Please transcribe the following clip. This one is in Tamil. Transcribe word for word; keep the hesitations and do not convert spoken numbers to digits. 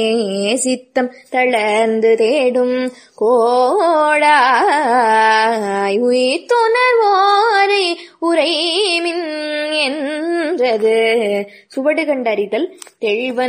சித்தம் தளர்ந்து தேடும் கோடாய் உய்த்துணர்வோரை உரைமின் என்றது. சுவடு கண்டறிதல் தெளிவன்